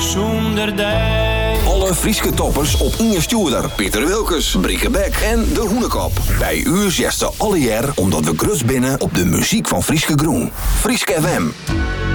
zonder die. Alle Frieske toppers op Inge Stuurder, Pieter Wilkes, Brieke Beck en De Hoenekop. Bij u zegt ze alle jaar omdat we grutst binnen op de muziek van Frieske Groen. Frieske FM.